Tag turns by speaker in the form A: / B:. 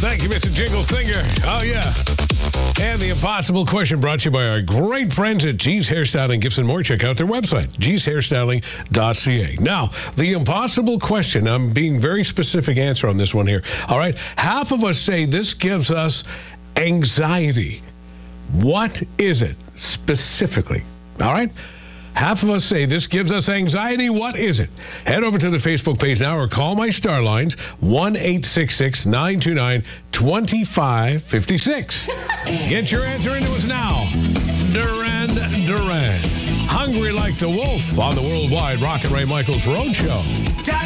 A: Thank you, Mr. Jingle Singer. Oh, yeah. And the impossible question brought to you by our great friends at G's Hairstyling, Gifts and More. Check out their website, gshairstyling.ca. Now, the impossible question, I'm being very specific answer on this one here. All right. Half of us say this gives us anxiety. What is it specifically? All right. Half of us say this gives us anxiety. What is it? Head over to the Facebook page now or call my star lines, 1-866-929-2556. Get your answer into us now. Duran Duran. Hungry like the wolf on the Worldwide Rock and Ray Michaels Road Show.